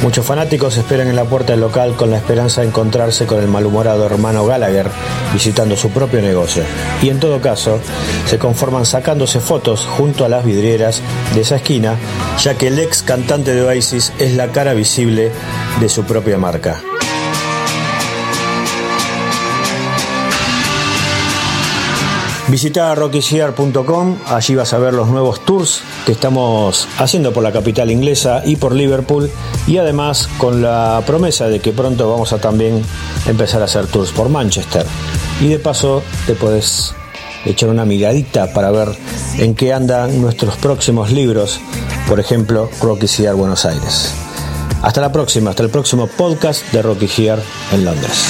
Muchos fanáticos esperan en la puerta del local con la esperanza de encontrarse con el malhumorado hermano Gallagher visitando su propio negocio. Y en todo caso, se conforman sacándose fotos junto a las vidrieras de esa esquina, ya que el ex cantante de Oasis es la cara visible de su propia marca. Visita rockyhear.com, allí vas a ver los nuevos tours que estamos haciendo por la capital inglesa y por Liverpool, y además con la promesa de que pronto vamos a también empezar a hacer tours por Manchester. Y de paso te puedes echar una miradita para ver en qué andan nuestros próximos libros, por ejemplo Rocky Hear Buenos Aires. Hasta la próxima, hasta el próximo podcast de Rocky Hear en Londres.